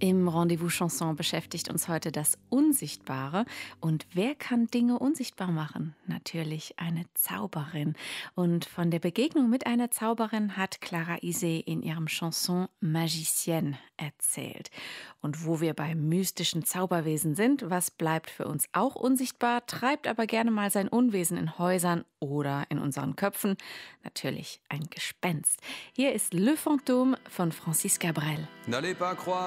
Im Rendezvous Chanson beschäftigt uns heute das Unsichtbare. Und wer kann Dinge unsichtbar machen? Natürlich eine Zauberin. Und von der Begegnung mit einer Zauberin hat Clara Isay in ihrem Chanson Magicienne erzählt. Und wo wir bei mystischen Zauberwesen sind, was bleibt für uns auch unsichtbar, treibt aber gerne mal sein Unwesen in Häusern oder in unseren Köpfen? Natürlich ein Gespenst. Hier ist Le Fantôme von Francis Cabrel. N'allez pas croire